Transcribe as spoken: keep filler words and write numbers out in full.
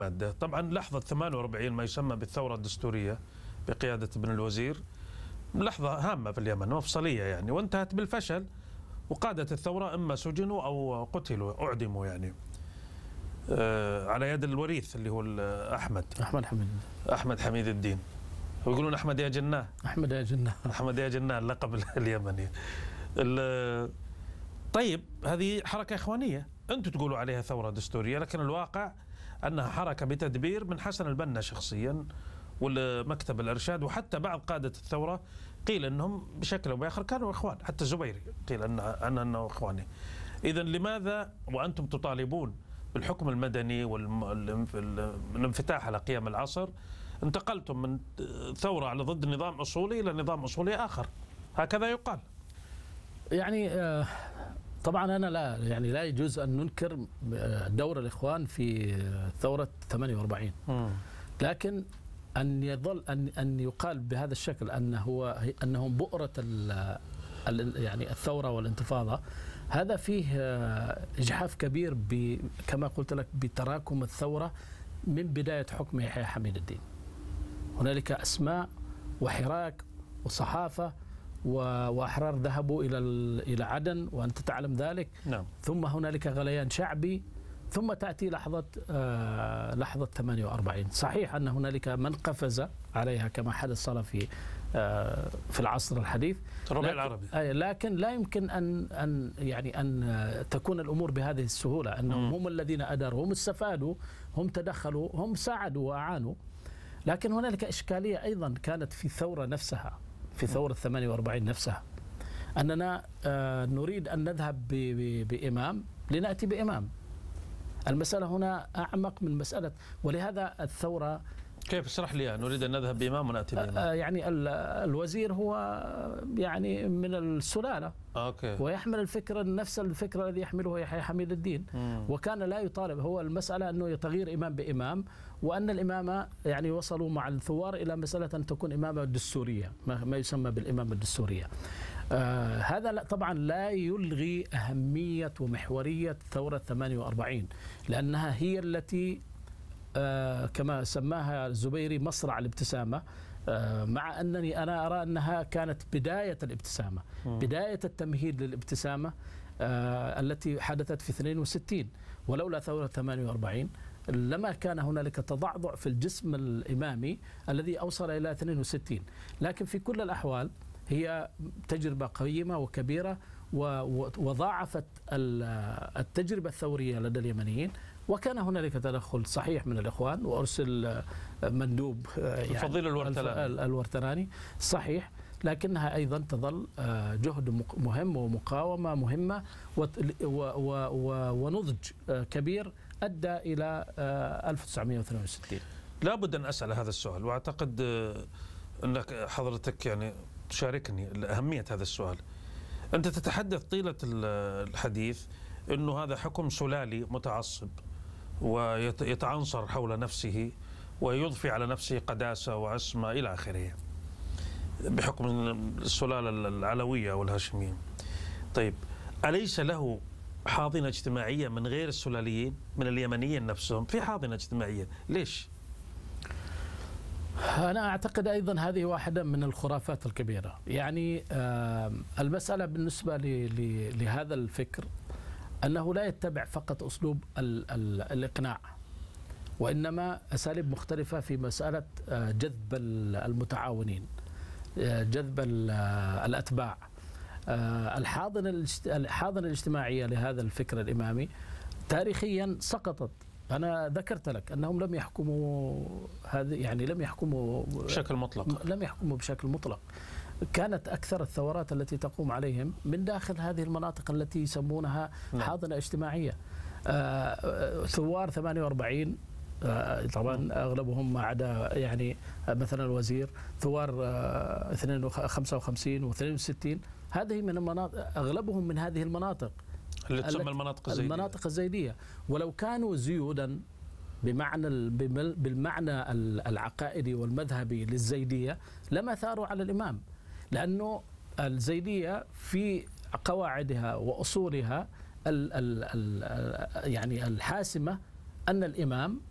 مادة. طبعا لحظة ثمانية وأربعين ما يسمى بالثورة الدستورية بقيادة ابن الوزير لحظة هامة في اليمن مفصلية يعني، وانتهت بالفشل، وقادة الثورة إما سجنوا أو قتلوا أعدموا يعني آه على يد الوريث اللي هو أحمد أحمد حميد أحمد حميد الدين، ويقولون أحمد يا جناه أحمد يا جناه أحمد يا جناه اللقب اليمني. طيب هذه حركة إخوانية أنتم تقولوا عليها ثورة دستورية، لكن الواقع أنها حركة بتدبير من حسن البنا شخصيا والمكتب الإرشاد، وحتى بعض قادة الثورة قيل أنهم بشكل أو بآخر كانوا إخوان، حتى الزبيري قيل أنه, أنه إخواني. إذن لماذا وأنتم تطالبون بالحكم المدني والانفتاح على قيم العصر انتقلتم من ثورة على ضد نظام أصولي إلى نظام أصولي آخر؟ هكذا يقال. يعني طبعا أنا لا يعني لا يجوز أن ننكر دور الإخوان في ثورة ثمانية وأربعين، لكن أن يظل أن أن يقال بهذا الشكل أنه هو أنهم بؤرة يعني الثورة والانتفاضة، هذا فيه إجحاف كبير كما قلت لك بتراكم الثورة من بداية حكم يحيى حميد الدين. هنالك أسماء وحراك وصحافة وأحرار ذهبوا إلى إلى عدن وأنت تعلم ذلك. نعم. ثم هنالك غليان شعبي، ثم تأتي لحظة آه لحظة ثمانية وأربعين. صحيح أن هنالك من قفز عليها كما حدث صار في آه في العصر الحديث الربيع العربي، آه لكن لا يمكن أن أن يعني أن تكون الأمور بهذه السهولة. أنهم هم الذين أداروا، هم استفادوا، هم تدخلوا، هم ساعدوا وأعانوا. لكن هنالك إشكالية أيضا كانت في الثورة نفسها، في ثورة ثمانية وأربعين نفسها، أننا آه نريد أن نذهب بإمام لنأتي بإمام. المسألة هنا أعمق من مسألة، ولهذا الثورة كيف؟ اشرح لي. نريد أن نذهب بإمام ونأتي بإمام. آه يعني الوزير هو يعني من السلالة، أوكي. ويحمل الفكرة نفس الفكرة الذي يحمله يحيى حميد الدين، مم. وكان لا يطالب. هو المسألة أنه تغيير إمام بإمام، وأن الإمامة يعني وصلوا مع الثوار إلى مسألة أن تكون إمامة دستورية، ما يسمى بالإمامة الدستورية. آه هذا طبعا لا يلغي أهمية ومحورية ثورة ثمانية وأربعين، لأنها هي التي آه كما سماها الزبيري مصرع الابتسامة، آه مع أنني أنا أرى أنها كانت بداية الابتسامة، م. بداية التمهيد للابتسامة آه التي حدثت في اثنين وستين. ولولا ثورة ثمانية وأربعين لما كان هنالك تضعضع في الجسم الإمامي الذي أوصل إلى اثنين وستين. لكن في كل الأحوال هي تجربة قيمة وكبيرة، وضاعفت التجربة الثورية لدى اليمنيين. وكان هنالك تدخل صحيح من الإخوان، وأرسل مندوب يعني الفضيل الورتلاني. الورتلاني صحيح، لكنها أيضا تظل جهد مهم ومقاومة مهمة ونضج كبير أدى إلى ألف وتسعمئة واثنين وستين. لابد أن أسأل هذا السؤال، وأعتقد أنك حضرتك يعني تشاركني أهمية هذا السؤال. أنت تتحدث طيلة الحديث أنه هذا حكم سلالي متعصب ويتعنصر حول نفسه ويضفي على نفسه قداسة وعصمة إلى آخره بحكم السلالة العلوية والهاشمية. طيب أليس له حاضنة اجتماعية من غير السلاليين، من اليمنيين نفسهم؟ في حاضنة اجتماعية، ليش؟ أنا أعتقد أيضا هذه واحدة من الخرافات الكبيرة. يعني المسألة بالنسبة لهذا الفكر أنه لا يتبع فقط أسلوب ال ال الإقناع، وإنما أساليب مختلفة في مسألة جذب المتعاونين، جذب الأتباع. الحاضنة الحاضنة الاجتماعية لهذا الفكر الإمامي تاريخيا سقطت. أنا ذكرت لك أنهم لم يحكموا هذه، يعني لم يحكموا بشكل مطلق، لم يحكموا بشكل مطلق. كانت أكثر الثورات التي تقوم عليهم من داخل هذه المناطق التي يسمونها حاضنة اجتماعية. آه ثوار ثمانية وأربعين آه طبعا أغلبهم ما عدا يعني مثلا الوزير، ثوار آه خمسة وخمسين واثنين وستين، هذه من المناطق، أغلبهم من هذه المناطق اللي تسمى المناطق الزيدية. المناطق الزيدية، ولو كانوا زيودا بمعنى بالمعنى العقائدي والمذهبي للزيدية لما ثاروا على الإمام، لأنه الزيدية في قواعدها وأصولها ال ال ال يعني الحاسمة أن الإمام